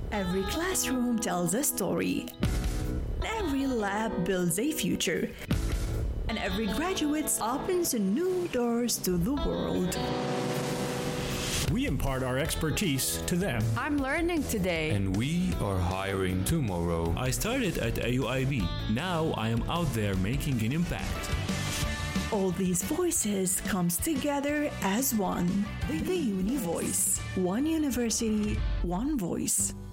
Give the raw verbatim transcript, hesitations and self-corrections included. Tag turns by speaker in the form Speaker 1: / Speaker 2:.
Speaker 1: Every classroom tells a story. Every lab builds a future. And every graduate opens new doors to the world.
Speaker 2: We impart our expertise to them.
Speaker 3: I'm learning today.
Speaker 4: And we are hiring tomorrow.
Speaker 5: I started at A U I B. Now I am out there making an impact.
Speaker 1: All these voices comes together as one. The Uni Voice. One university, one voice.